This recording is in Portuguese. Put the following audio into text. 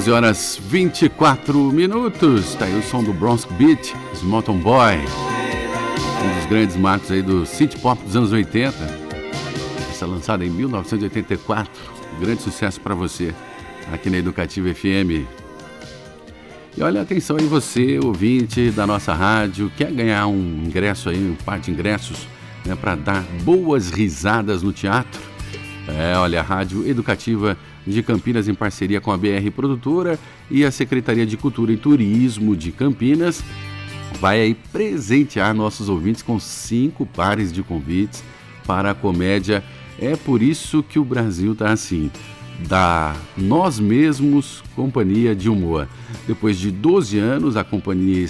11 horas 24 minutos. Tá aí o som do Bronx Beat, Mountain Boy. Um dos grandes marcos aí do City Pop dos anos 80. Essa lançada em 1984. Grande sucesso para você aqui na Educativa FM. E olha, atenção aí você, ouvinte da nossa rádio, quer ganhar um ingresso aí, um par de ingressos, né, para dar boas risadas no teatro? Olha, a Rádio Educativa de Campinas, em parceria com a BR Produtora e a Secretaria de Cultura e Turismo de Campinas, vai aí presentear nossos ouvintes com 5 pares de convites para a comédia É Por Isso Que o Brasil Tá Assim, da Nós Mesmos Companhia de Humor. Depois de 12 anos, a companhia